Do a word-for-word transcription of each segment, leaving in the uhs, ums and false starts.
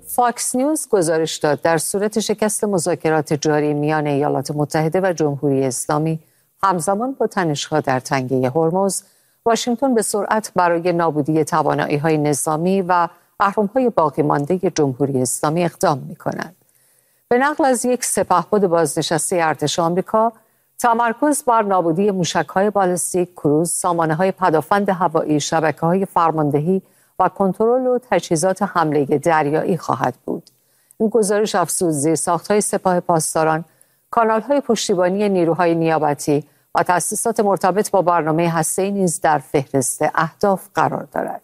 فاکس نیوز گزارش داد در صورت شکست مذاکرات جاری میان ایالات متحده و جمهوری اسلامی همزمان با تنش‌ها در تنگه هرمز، واشنگتن به سرعت برای نابودی توانایی‌های نظامی و اهرم‌های باقی مانده جمهوری اسلامی اقدام می‌کند. به نقل از یک سپهبد بازنشسته ارتش آمریکا، تمرکز بر نابودی موشک‌های بالستیک، کروز، سامانه‌های پدافند هوایی، شبکه‌های فرماندهی و کنترل و تجهیزات حمله دریایی خواهد بود. این گزارش افزود زیرساخت‌های سپاه پاسداران، کانال‌های پشتیبانی نیروهای نیابتی و تأسیسات مرتبط با برنامه هسته‌ای نیز در فهرست اهداف قرار دارد.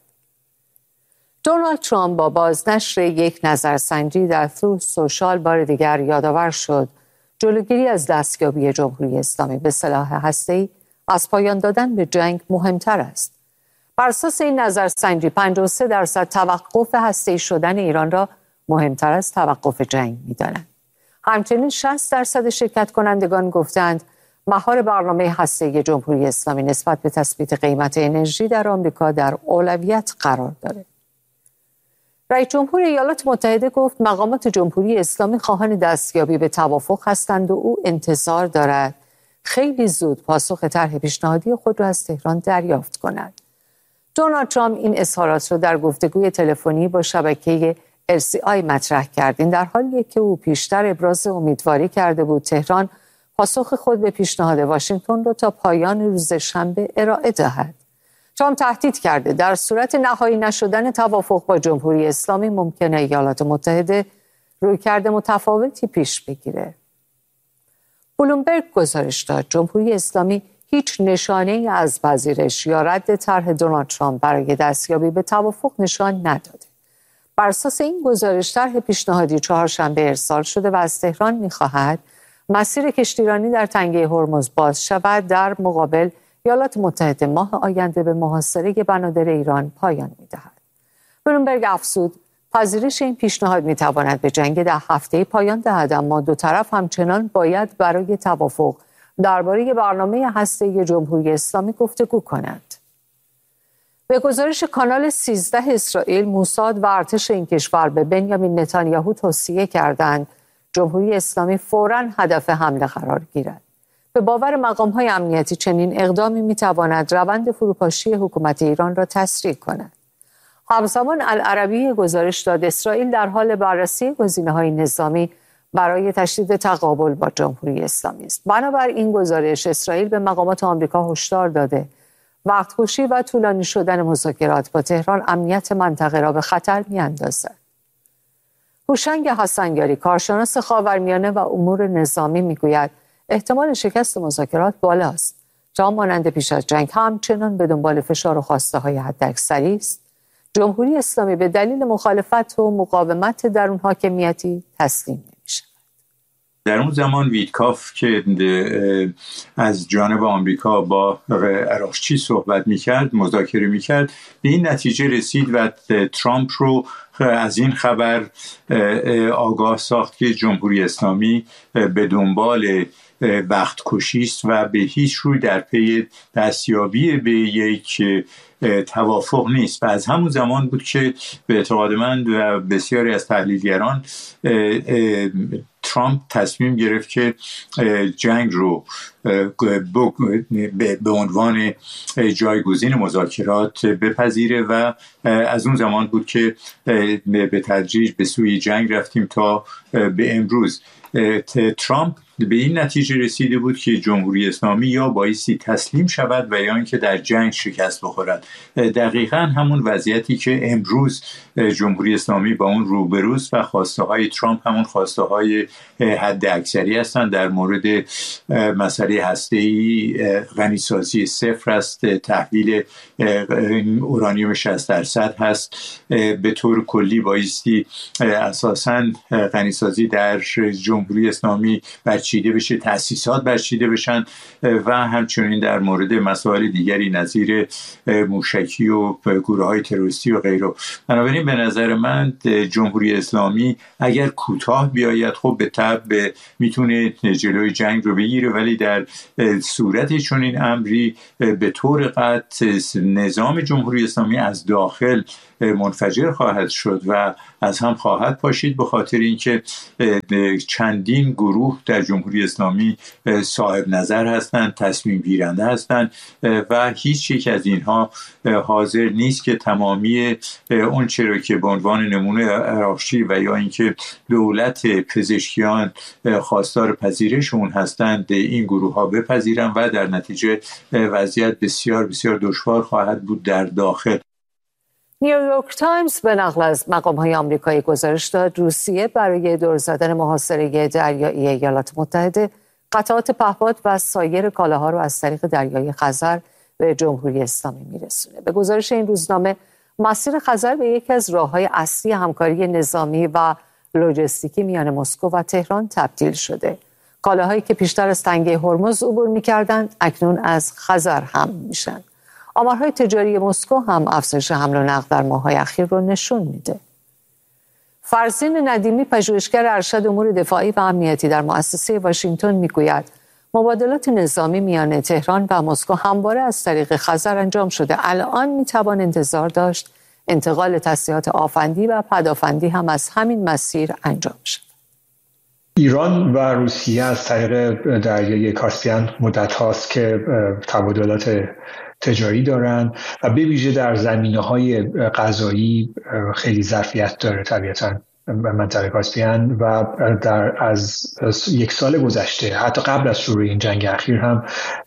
دونالد ترامپ با بازنشر یک نظرسنجی در تروث سوشال بار دیگر یادآور شد جلوگیری از دستیابی جمهوری اسلامی به سلاح هسته‌ای از پایان دادن به جنگ مهمتر است. بر اساس این نظرسنجی پنجاه و سه درصد توقف هسته‌ای شدن ایران را مهمتر از توقف جنگ می‌دانند. همچنین شصت درصد شرکت کنندگان گفتند مهار برنامه هسته‌ای جمهوری اسلامی نسبت به تثبیت قیمت انرژی در آمریکا در اولویت قرار دارد. رئیس جمهور ایالات متحده گفت مقامات جمهوری اسلامی خواهان دستیابی به توافق هستند و او انتظار دارد خیلی زود پاسخ طرح پیشنهادی خود را از تهران دریافت کند. دونالد ترامپ این اظهارات را در گفتگوی تلفنی با شبکه ال سی آی مطرح کرد. این در حالیه که او پیشتر ابراز امیدواری کرده بود تهران پاسخ خود به پیشنهاد واشنگتن را تا پایان روز شنبه ارائه دهد. ترامپ تهدید کرده در صورت نهایی نشدن توافق با جمهوری اسلامی ممکنه ایالات متحده رویکرد متفاوتی پیش بگیره. بلومبرگ گزارش داد جمهوری اسلامی هیچ نشانه‌ای از پذیرش یا رد طرح دونالد ترامپ برای دستیابی به توافق نشان نداده. بر اساس این گزارش طرح پیشنهادی چهارشنبه ارسال شده و از تهران می‌خواهد مسیر کشتیرانی در تنگه هرمز باز شود، در مقابل ایالات متحده ماه آینده به محاصره بنادر ایران پایان می‌دهد. بلومبرگ افزود پذیرش این پیشنهاد می‌تواند به جنگ ده هفته‌ای پایان دهد، اما دو طرف همچنان باید برای توافق درباره برنامه هسته‌ای جمهوری اسلامی گفتگو کنند. به گزارش کانال سیزده اسرائیل، موساد و ارتش این کشور به بنیامین نتانیاهو توصیه کردند جمهوری اسلامی فوراً هدف حمله قرار گیرد. به باور مقام‌های امنیتی چنین اقدامی می‌تواند روند فروپاشی حکومت ایران را تسریع کند. همزمان العربی گزارش داد اسرائیل در حال بررسی گزینه‌های نظامی برای تشدید تقابل با جمهوری اسلامی است. بنابراین این گزارش اسرائیل به مقامات آمریکا هشدار داده وقت‌کشی و طولانی شدن مذاکرات با تهران امنیت منطقه را به خطر می‌اندازد. هوشنگ حسنیاری کارشناس خاورمیانه و امور نظامی می‌گوید احتمال شکست مذاکرات بالاست. جام مانند پیش از جنگ همچنان به دنبال فشار و خواسته‌های حداکثری است. جمهوری اسلامی به دلیل مخالفت و مقاومت درون حاکمیتی تسلیم نمی‌شود. در اون زمان ویتکاف که از جانب آمریکا با عراقچی صحبت میکرد، مذاکره میکرد، به این نتیجه رسید و ترامپ رو از این خبر آگاه ساخت که جمهوری اسلامی به دنبال وقت کشی است و به هیچ روی در پی دستیابی به یک توافق نیست. و از همون زمان بود که به اعتقاد من و بسیاری از تحلیلگران ترامپ تصمیم گرفت که جنگ رو به عنوان جایگزین مذاکرات بپذیره و از اون زمان بود که به تدریج به سوی جنگ رفتیم تا به امروز. ترامپ به این نتیجه رسیده بود که جمهوری اسلامی یا بایستی تسلیم شود و یا اینکه در جنگ شکست بخورد. دقیقاً همون وضعیتی که امروز جمهوری اسلامی با اون روبروست و خواسته های ترامپ همون خواسته های حد اکثری هستند. در مورد مسئله هسته‌ای غنیسازی صفر است، تحویل اورانیوم شصت درصد هست. به طور کلی بایستی اساساً غنیسازی در جمهوری اسلامی برچیده بشه، تأسیسات برچیده بشن و همچنین در مورد مسائل دیگری نظیر موشکی و گروه‌های تروریستی و غیره. بنابراین به نظر من جمهوری اسلامی اگر کوتاه بیاید خب به تبع میتونه جلوی جنگ رو بگیره، ولی در صورت چنین امری به طور قطع نظام جمهوری اسلامی از داخل منفجر خواهد شد و از هم خواهد پاشید، به خاطر اینکه چندین گروه در جمهوری اسلامی صاحب نظر هستند، تصمیم گیرنده هستند و هیچ یک از اینها حاضر نیست که تمامی اون چرا که به عنوان نمونه عراقچی و یا اینکه دولت پزشکیان خواستار پذیرش اون هستند این گروه ها بپذیرن و در نتیجه وضعیت بسیار بسیار دشوار خواهد بود در داخل. نیویورک تایمز به نقل از مقام‌های آمریکایی گزارش داد روسیه برای دور زدن محاصره دریایی ایالات متحده قطعات پهپاد و سایر کالاها را از طریق دریای خزر به جمهوری اسلامی میرسونه. به گزارش این روزنامه مسیر خزر به یکی از راه‌های اصلی همکاری نظامی و لوجستیکی میان مسکو و تهران تبدیل شده. کالاهایی که پیشتر از تنگه هرمز عبور می‌کردند اکنون از خزر حمل میشن. آمارهای تجاری مسکو هم افزایش حمل و نقل در ماه‌های اخیر رو نشون میده. فرزین ندیمی پژوهشگر ارشد امور دفاعی و امنیتی در مؤسسه واشنگتن میگوید مبادلات نظامی میان تهران و مسکو همواره از طریق خزر انجام شده. الان میتوان انتظار داشت انتقال تسلیحات آفندی و پدافندی هم از همین مسیر انجام شد. ایران و روسیه از طریق دریای کاسپیان مدت هاست که تبادلات تجاری دارن و به ویژه در زمینه‌های غذایی خیلی ظرفیت داره طبیعتاً منطقه کاسپیان و در از یک سال گذشته حتی قبل از شروع این جنگ اخیر هم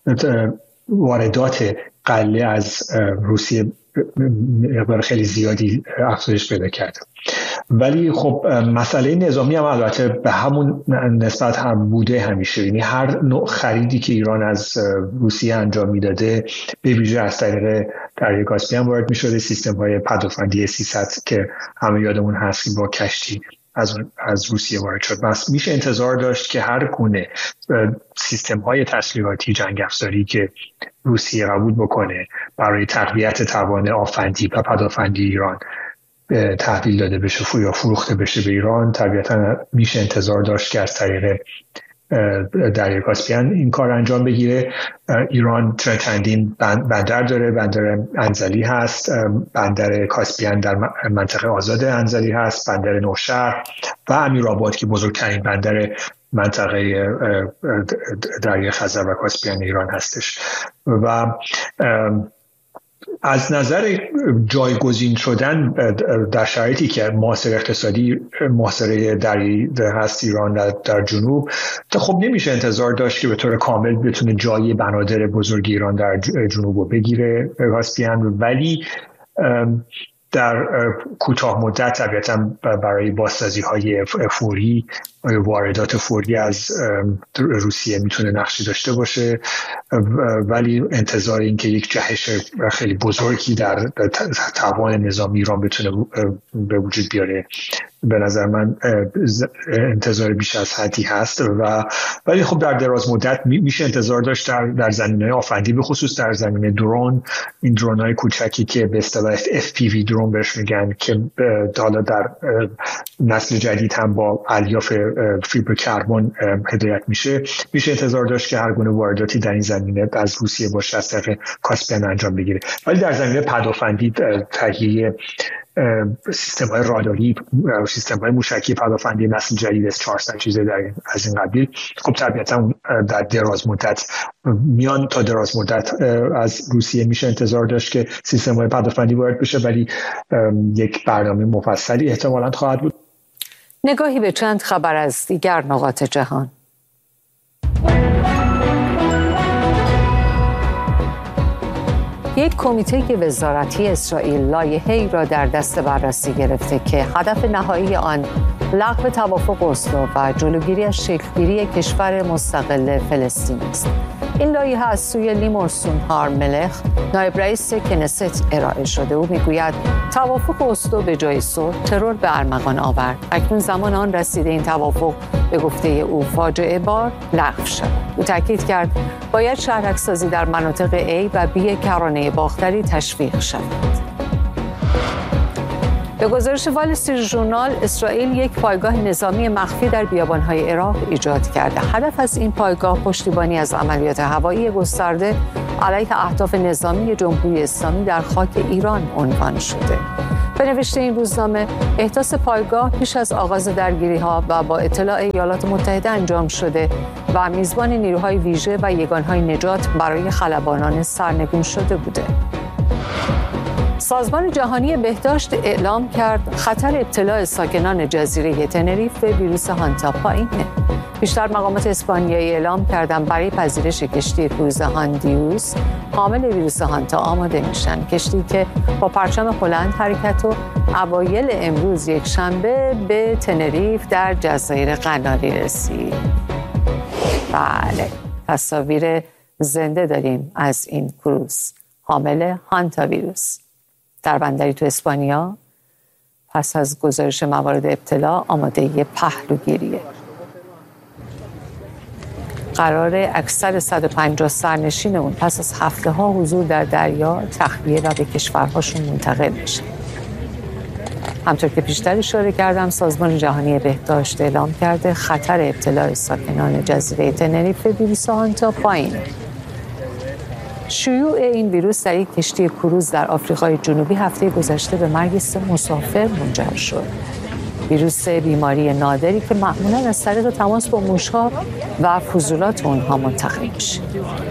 واردات غله از روسیه مقدار خیلی زیادی افزایش پیدا کرده. ولی خب مسئله نظامی هم البته به همون نسبت هم بوده همیشه، یعنی هر نوع خریدی که ایران از روسیه انجام میداده به ویژه از طریق دریای کاسپیان وارد میشده. سیستم های پدافندی سیصد که همه یادمون هست که با کشتی از از روسیه وارد شد. بس میشه انتظار داشت که هر گونه سیستم های تسلیحاتی جنگ افزاری که روسیه قبول بکنه برای تقویت توان آفندی و پدافندی ایران تحویل داده بشه یا فروخته بشه به ایران، طبیعتا میشه انتظار داشت که از طریق دریای کاسپیان این کار انجام بگیره. ایران چندین بندر داره، بندر انزلی هست، بندر کاسپیان در منطقه آزاد انزلی هست، بندر نوشهر و امیرآباد که بزرگترین بندر منطقه دریای خزر و کاسپیان ایران هستش. و از نظر جایگزین شدن در شرایطی که محاصره اقتصادی محاصره دریایی هست ایران در, در جنوب، خب نمیشه انتظار داشت که به طور کامل بتونه جای بنادر بزرگ ایران در جنوب رو بگیره کاسپیان، ولی در کوتاه مدت طبیعتا برای بازسازی های فوری واردات فوری از روسیه میتونه نقشی داشته باشه، ولی انتظار این که یک جهش خیلی بزرگی در توان نظامی ایران بتونه به وجود بیاره به نظر من انتظار بیش از حدی هست. و ولی خب در دراز مدت میشه انتظار داشت در, در زمینه آفندی به خصوص در زمینه درون، این درون های کوچکی که به اصطلاح اف پی وی درون بهش میگن که حالا در نسل جدید هم با الیاف فیبر کربن هدایت میشه، میشه انتظار داشت که هر گونه وارداتی در این زمینه از روسیه باشه از طریق کاسپیان انجام بگیره. ولی در زمینه پدافندی تهیه سیستم های راداری، سیستم های موشکی پدافندی نسل جدید اس چهارصد چیزه در از این قبیل، خب طبیعتا در دراز مدت میان تا دراز مدت از روسیه میشه انتظار داشت که سیستم های پدافندی وارد بشه، ولی یک برنامه مفصلی احتمالاً خواهد بود. نگاهی به چند خبر از دیگر نقاط جهان. یک کمیته وزارتی اسرائیل لایحه‌ای را در دست بررسی گرفته که هدف نهایی آن لغو توافق اسلو و جلوگیری از شکل‌گیری کشور مستقل فلسطین است. این لایحه از سوی لیمور سونهار ملخ، نایب رئیس کنست ارائه شده. او میگوید توافق اسلو به جای صلح ترور به ارمغان آورد. اکنون زمان آن رسیده این توافق به گفته او فاجعه بار لغو شود. او تاکید کرد باید شهرک‌سازی در مناطق A و B کرانه باختری تشویق شود. به گزارش وال استریت ژورنال، اسرائیل یک پایگاه نظامی مخفی در بیابان‌های عراق ایجاد کرده. هدف از این پایگاه پشتیبانی از عملیات هوایی گسترده علیه اهداف نظامی جمهوری اسلامی در خاک ایران عنوان شده. به نوشته این روزنامه، احداث پایگاه پیش از آغاز درگیری‌ها و با اطلاع ایالات متحده انجام شده و میزبان نیروهای ویژه و یگانهای نجات برای خلبانان سرنگون شده بوده. سازمان جهانی بهداشت اعلام کرد خطر ابتلاع ساکنان جزیره تنریف به ویروس هانتا پایینه. بیشتر مقامات اسپانیایی اعلام کردن برای پذیرش کشتی کروز هاندیوس حامل ویروس هانتا آماده میشن. کشتی که با پرچم هلند حرکت و اوایل امروز یک شنبه به تنریف در جزایر قناری رسید. بله، تصاویر زنده داریم از این کروز حامل هانتا ویروس در بندری تو اسپانیا. پس از گزارش موارد ابتلا آماده پهلوگیریه. قرار اکثر صد و پنجاه سرنشین اون پس از هفته ها حضور در دریا تخلیه و به کشورهاشون منتقل بشه. همطور که پیشتر اشاره کردم، سازمان جهانی بهداشت اعلام کرده خطر ابتلاع ساکنان جزیره تنریف به ویروس هانتا پایینه. شیوع این ویروس در یک کشتی کروز در آفریقای جنوبی هفته گذشته به مرگ سه مسافر منجر شد. ویروس بیماری نادری که معمولاً از طریق تماس با موش‌ها و فضولات اونها منتقل میشه.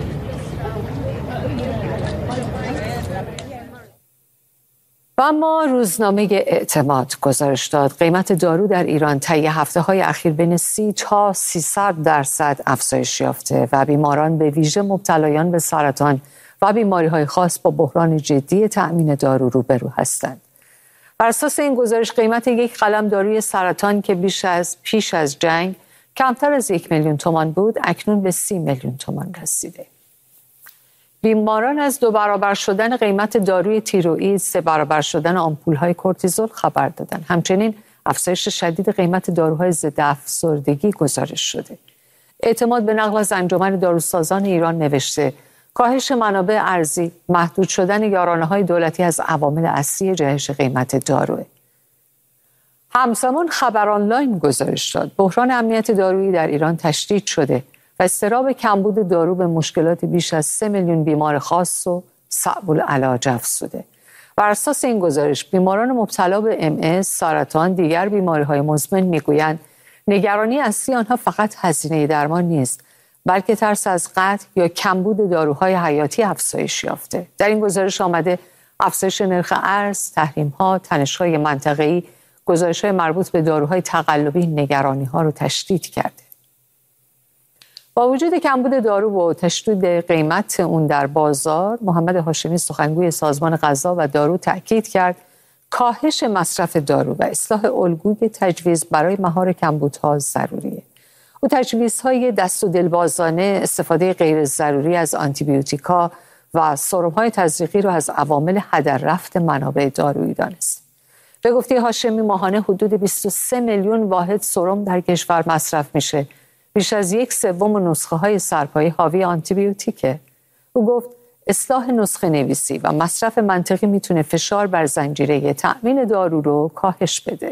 و اما روزنامه اعتماد گزارش داد قیمت دارو در ایران طی هفته‌های اخیر بین سی تا سیصد درصد افزایش یافته و بیماران به ویژه مبتلایان به سرطان و بیماری‌های خاص با بحران جدی تأمین دارو روبرو هستند. بر اساس این گزارش قیمت یک قلم داروی سرطان که بیش از پیش از جنگ کمتر از یک میلیون تومان بود، اکنون به سی میلیون تومان رسیده. بیماران از دو برابر شدن قیمت داروی تیروئید، سه برابر شدن آمپول‌های کورتیزول خبر دادند. همچنین افزایش شدید قیمت داروهای ضد افسردگی گزارش شده. اعتماد به نقل از انجمن داروسازان ایران نوشته کاهش منابع ارزی، محدود شدن یارانه‌های دولتی از عوامل اصلی جهش قیمت داروه. همزمان خبر آنلاین گزارش داد بحران امنیت دارویی در ایران تشدید شده و اضطراب کمبود دارو به مشکلات بیش از سه میلیون بیمار خاص و صعب العلاج افزوده. بر اساس این گزارش بیماران مبتلا به ام اس، سرطان، دیگر بیماری‌های مزمن میگویند نگرانی اصلی آنها فقط هزینه درمان نیست، بلکه ترس از قطع یا کمبود داروهای حیاتی افزایش یافته. در این گزارش آمده افزایش نرخ ارز، تحریم‌ها، تنش‌های منطقه‌ای، گزارش‌های مربوط به داروهای تقلبی نگرانی‌ها رو تشدید کرده. با وجود کمبود دارو و تشدید قیمت اون در بازار، محمد هاشمی سخنگوی سازمان غذا و دارو تأکید کرد کاهش مصرف دارو و اصلاح الگوی تجویز برای مهار کمبودها ضروریه. او تجویزهای دست و دلبازانه، استفاده غیر ضروری از آنتیبیوتیکا و سرم‌های تزریقی را از عوامل هدر رفت منابع دارویی دانست. به گفته هاشمی ماهانه حدود بیست و سه میلیون واحد سرم در کشور مصرف میشه. بیش از یک سوم نسخه های سرپایی حاوی آنتیبیوتیکه. او گفت اصلاح نسخه نویسی و مصرف منطقی میتونه فشار بر زنجیره تأمین دارو رو کاهش بده.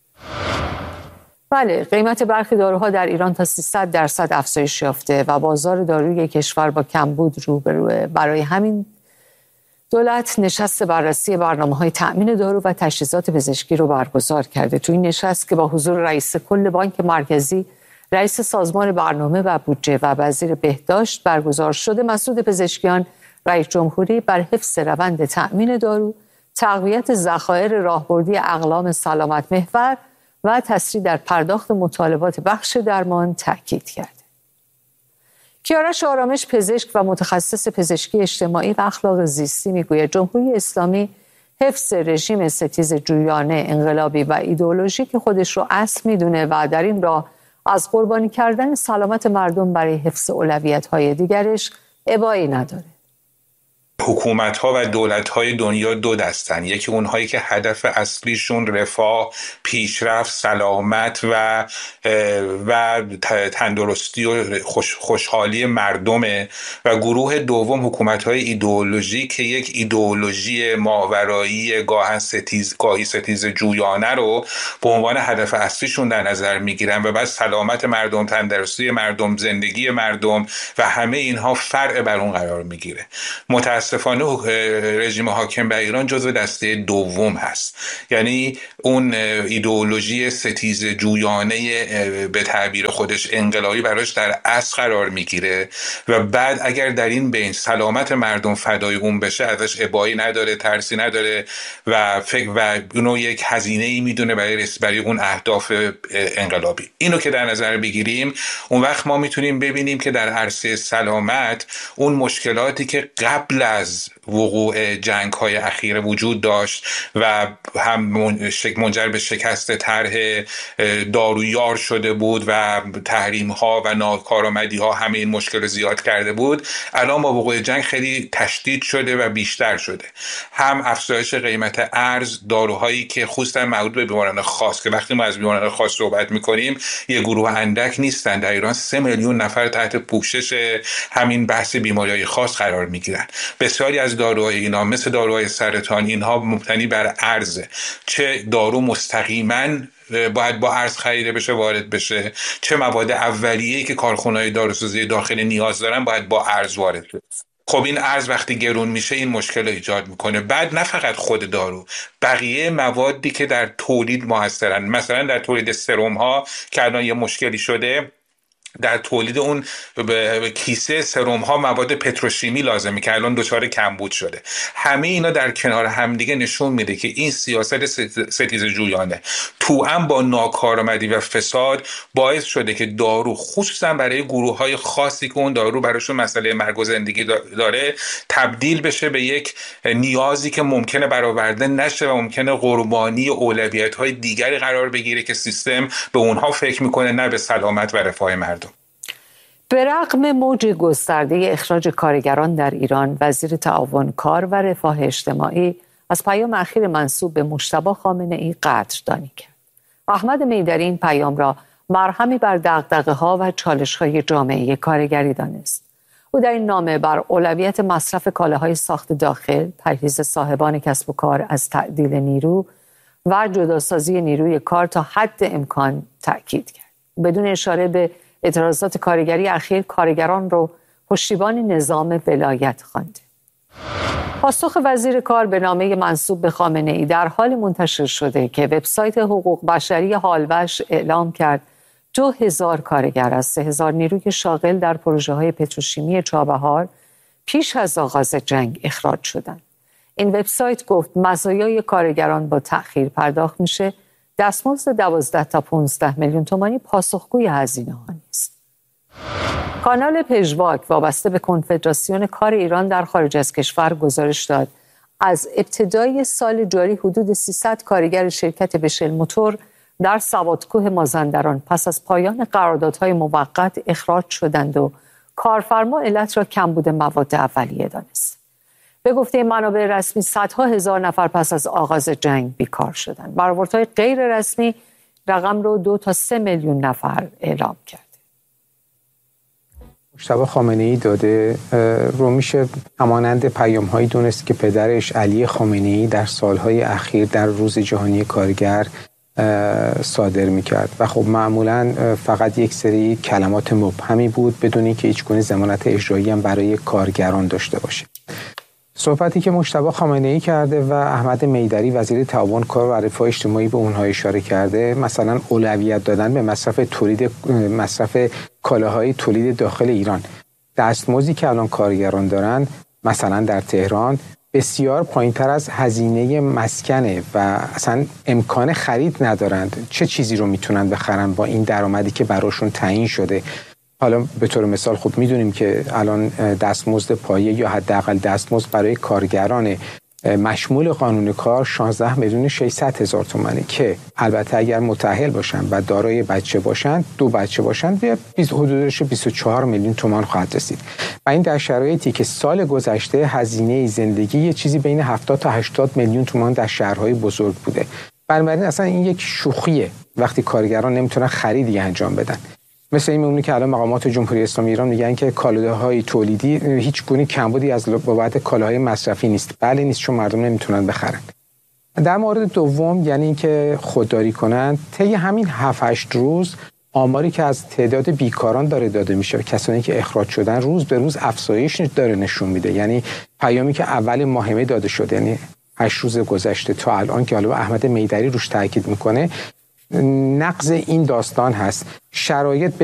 بله، قیمت برخی داروها در ایران تا سیصد درصد افزایش یافته و بازار داروی کشور با کمبود روبروه. برای همین دولت نشست بررسی برنامه‌های تأمین دارو و تجهیزات پزشکی رو برگزار کرده. تو این نشست که با حضور رئیس کل بانک مرکزی، رئیس سازمان برنامه و بودجه و وزیر بهداشت برگزار شده، مسعود پزشکیان رئیس جمهوری بر حفظ روند تأمین دارو، تقویت ذخایر راهبردی اقلام سلامت محور و تسریع در پرداخت مطالبات بخش درمان تاکید کرد. کیارش آرامش، پزشک و متخصص پزشکی اجتماعی و اخلاق زیستی میگوید جمهوری اسلامی حفظ رژیم ستیز جویانه، انقلابی و ایدئولوژیک خودش رو اصل میدونه و در این راه از قربانی کردن سلامت مردم برای حفظ اولویت‌های دیگرش ابایی نداره. حکومت‌ها و دولت‌های دنیا دو دستن، یکی اونهایی که هدف اصلیشون رفاه، پیشرفت، سلامت و و تندرستی و خوش، خوشحالی مردمه، و گروه دوم حکومت‌های ایدئولوژی که یک ایدئولوژی ماورایی گاهن ستیز گاهی ستیز جویانه رو به عنوان هدف اصلیشون در نظر میگیرن و بعد سلامت مردم، تندرستی مردم، زندگی مردم و همه اینها فرع بر اون قرار میگیره. متأسفانه متاسفانه رژیم حاکم بر ایران جزو دسته دوم هست. یعنی اون ایدئولوژی ستیز جویانه به تعبیر خودش انقلابی براش در اصل قرار میگیره و بعد اگر در این بین سلامت مردم فدای اون بشه ازش ابایی نداره، ترسی نداره و فکر و اونو یک هزینه‌ای میدونه برای برای اون اهداف انقلابی. اینو که در نظر بگیریم اون وقت ما میتونیم ببینیم که در عرصه سلامت اون مشکلاتی که قبل از وقوع جنگ‌های اخیر وجود داشت و هم منجر به شکست طرح دارویار شده بود و تحریم‌ها و ناکارآمدی‌ها همه این مشکل زیاد کرده بود، الان با وقوع جنگ خیلی تشدید شده و بیشتر شده. هم افزایش قیمت ارز، داروهایی که خصوصا مربوط به بیماران خاص که وقتی ما از بیماران خاص صحبت می‌کنیم یه گروه اندک نیستن، در ایران سه میلیون نفر تحت پوشش همین بحث بیماری‌های خاص قرار می‌گیرن. بسیاری از داروهای اینا مثل داروهای سرطان اینها مبتنی بر ارزه، چه دارو مستقیما باید با ارز خریده بشه وارد بشه، چه مواد اولیه‌ای که کارخانه‌های داروسازی داخل نیاز دارن باید با ارز وارد بشه. خب این ارز وقتی گرون میشه این مشکل ایجاد میکنه. بعد نه فقط خود دارو، بقیه موادی که در تولید موثرن، مثلا در تولید سرم ها که الان یه مشکلی شده، در تولید اون کیسه سرم ها مواد پتروشیمی لازمه که الان دچار کمبود شده. همه اینا در کنار همدیگه نشون میده که این سیاست ستیز جویانه توأم با ناکارآمدی و فساد باعث شده که دارو خصوصا برای گروه های خاصی که اون دارو براشون مسئله مرگ و زندگی داره تبدیل بشه به یک نیازی که ممکنه برآورده نشه و ممکنه قربانی اولویت های دیگری قرار بگیره که سیستم به اونها فکر میکنه نه به سلامت و رفاه مردم. به رغم موج گسترده اخراج کارگران در ایران، وزیر تعاون کار و رفاه اجتماعی از پیام اخیر منسوب به مجتبی خامنه‌ای قدردانی کرد. احمد میدری این پیام را مرهمی بر دغدغه‌ها و چالش‌های جامعه کارگری دانست. او در این نامه بر اولویت مصرف کالاهای ساخت داخل، پرهیز صاحبان کسب و کار از تعدیل نیرو و جداسازی نیروی کار تا حد امکان تأکید کرد. بدون اشاره به اعتراضات کارگری اخیر، کارگران رو پشتیبان نظام ولایت خوانده. پاسخ وزیر کار به نامه منسوب به خامنه‌ای در حال منتشر شده که وبسایت حقوق بشری هالوش اعلام کرد دو هزار کارگر از سه هزار نیروی شاغل در پروژه‌های پتروشیمی چابهار پیش از آغاز جنگ اخراج شدند. این وبسایت گفت مزایای کارگران با تأخیر پرداخت میشه، دستمزد دوازده تا پانزده میلیون تومانی پاسخگوی هزینه ها نیست. کانال پژواک وابسته به کنفدراسیون کار ایران در خارج از کشور گزارش داد از ابتدای سال جاری حدود سیصد کارگر شرکت بشل موتور در سوادکوه مازندران پس از پایان قراردادهای موقت اخراج شدند و کارفرما علت را کمبود مواد اولیه دانست. به گفته منابع رسمی صدها هزار نفر پس از آغاز جنگ بیکار شدند. برآوردهای غیر رسمی رقم رو دو تا سه میلیون نفر اعلام کرده. مجتبی خامنه‌ای داده رو میشه همانند پیام‌هایی دونست که پدرش علی خامنه‌ای در سالهای اخیر در روز جهانی کارگر صادر میکرد و خب معمولا فقط یک سری کلمات مبهمی بود بدون اینکه هیچ گونه ضمانت اجرایی هم برای کارگران داشته باشه. صحبتی که مجتبی خامنه‌ای کرده و احمد میدری وزیر تعاون کار و رفاه اجتماعی به اونها اشاره کرده، مثلا اولویت دادن به مصرف تولید مصرف کالاهای تولید داخل ایران. دستمزدی که الان کارگران دارن مثلا در تهران بسیار پایین‌تر از هزینه مسکنه و اصلا امکان خرید ندارند. چه چیزی رو میتونن بخرن با این درآمدی که براشون تعیین شده؟ حالا به طور مثال خب میدونیم که الان دستمزد پایه یا حداقل دستمزد برای کارگران مشمول قانون کار شانزده میلیون و ششصد هزار تومانه که البته اگر متأهل باشن و دارای بچه باشن، دو بچه باشن، به حدودش بیست و چهار میلیون تومان خواهد رسید. و این در شرایطی که سال گذشته هزینه زندگی یه چیزی بین هفتاد تا هشتاد میلیون تومان در شهرهای بزرگ بوده. بنابراین اصلا این یک شوخیه وقتی کارگران نمیتونن خریدی انجام بدن. مثل این میمونه که الان مقامات جمهوری اسلامی ایران میگن که کالاهای تولیدی هیچ گونه کمبودی از بابت کالاهای مصرفی نیست. بله نیست، چون مردم نمیتونن بخرن. در مورد دوم یعنی اینکه خودداری کنن، طی همین هفت هشت روز آماری که از تعداد بیکاران داره داده میشه، کسانی که اخراج شدن روز به روز افزایش داره نشون میده. یعنی پیامی که اول ماه می داده شده، یعنی هشت روز گذشته تا الان که حالا احمد میدری روش تاکید میکنه، نقض این داستان هست. شرایط